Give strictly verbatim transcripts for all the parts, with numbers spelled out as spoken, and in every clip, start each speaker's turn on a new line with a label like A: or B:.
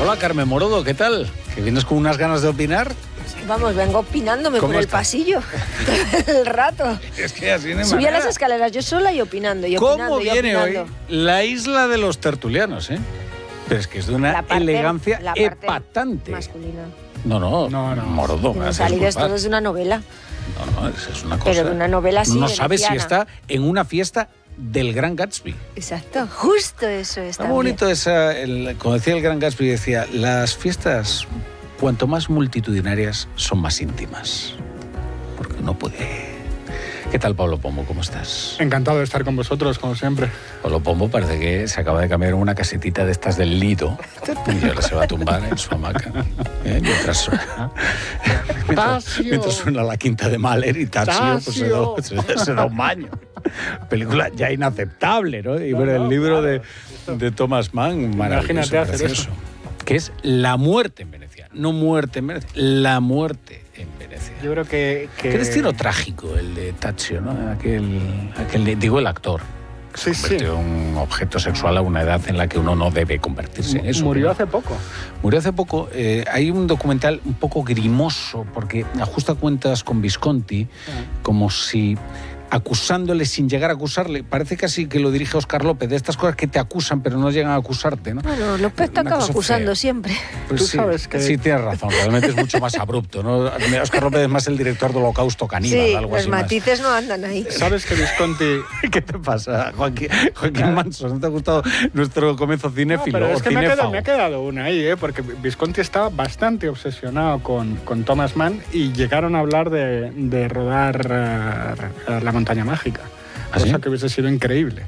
A: Hola, Carmen Morodo, ¿qué tal? ¿Que vienes con unas ganas de opinar?
B: Vamos, vengo opinándome por el está? pasillo todo el rato.
A: Es que así no
B: Subí a las escaleras yo sola y opinando, y
A: ¿Cómo
B: opinando,
A: viene
B: y opinando.
A: hoy la isla de los tertulianos, eh? Pero es que es de una
B: parte,
A: elegancia
B: la parte
A: epatante.
B: Masculina.
A: No, no,
C: no, no.
A: Morodo.
B: No salir esto es de una novela.
A: No, no, es una cosa.
B: Pero de una novela así.
A: No sabes si
B: veneciana.
A: está en una fiesta del Gran Gatsby.
B: Exacto, justo eso está.
A: Está muy bonito esa, el, como decía el Gran Gatsby, decía, las fiestas, cuanto más multitudinarias, son más íntimas. Porque uno puede... ¿Qué tal, Pablo Pombo? ¿Cómo estás?
C: Encantado de estar con vosotros, como siempre.
A: Pablo Pombo parece que se acaba de cambiar una casetita de estas del Lido y ahora se va a tumbar en su hamaca. ¿eh? Mientras, suena, mientras, mientras suena la quinta de Mahler y Tazio pues se, da, se, se da un baño. Película ya inaceptable, ¿no? Y ver el libro de, de Thomas Mann, maravilloso.
C: Imagínate hacer
A: precioso,
C: eso.
A: Que es La muerte en Venecia. No muerte en Venecia, La muerte en Venecia.
C: Yo creo que... que...
A: Qué destino trágico el de Tazio, ¿no? Aquel, aquel, digo, el actor.
C: Sí,
A: se convirtió en sí. un objeto sexual a una edad en la que uno no debe convertirse en eso.
C: Murió
A: ¿no?
C: hace poco.
A: Murió hace poco. Eh, hay un documental un poco grimoso porque ajusta cuentas con Visconti, ah. como si... acusándole sin llegar a acusarle. Parece casi que lo dirige Óscar López, de estas cosas que te acusan pero no llegan a acusarte, ¿no?
B: Bueno, López te acaba acusando fea. siempre.
A: Pues
C: Tú
A: sí,
C: sabes que...
A: Sí, tienes razón, realmente es mucho más abrupto, ¿no? Óscar López es más el director de Holocausto Caníbal,
B: sí,
A: algo
B: los
A: así
B: matices
A: más.
B: no andan ahí.
C: ¿Sabes que Visconti...
A: ¿Qué te pasa, Joaquín, Joaquín Manso? ¿No te ha gustado nuestro comienzo cinéfilo?
C: No, pero es que me ha, quedado, me ha
A: quedado
C: quedado una ahí, ¿eh? Porque Visconti estaba bastante obsesionado con, con Thomas Mann y llegaron a hablar de, de rodar uh, La montaña mágica.
A: ¿Ah,
C: cosa
A: sí?
C: que hubiese sido increíble.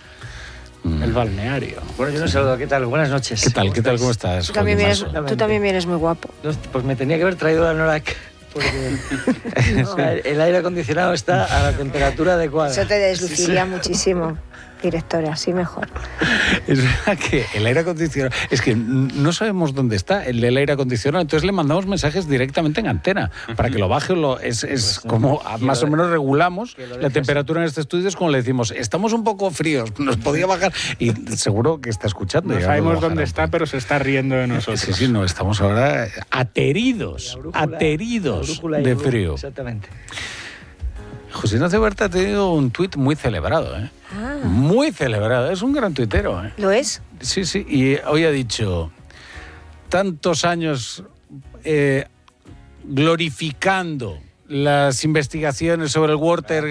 C: Mm. El balneario.
D: Bueno, yo no saludo. ¿Qué tal? Buenas noches.
A: ¿Qué tal? ¿Qué tal? ¿Cómo estás?
B: Tú también, vienes, tú también vienes muy guapo.
D: Pues me tenía que haber traído la Norak. Porque no. o sea, el aire acondicionado está a la temperatura adecuada.
B: Eso te desluciría sí, sí. muchísimo, directora, así mejor.
A: Es verdad que el aire acondicionado... Es que no sabemos dónde está el del aire acondicionado, entonces le mandamos mensajes directamente en antena para que lo baje. Lo, es es pues, como más o menos regulamos la temperatura en este estudio, es como le decimos, estamos un poco fríos, nos podía bajar, y seguro que está escuchando.
C: No sabemos dónde está, pero se está riendo de nosotros.
A: Sí, sí, no, estamos ahora ateridos, brújula, ateridos de frío.
D: Exactamente.
A: José Ignacio Berta ha tenido un tuit muy celebrado, ¿eh? Ah. Muy celebrado. Es un gran tuitero, ¿eh?
B: ¿Lo es?
A: Sí, sí. Y hoy ha dicho, tantos años eh, glorificando las investigaciones sobre el Watergate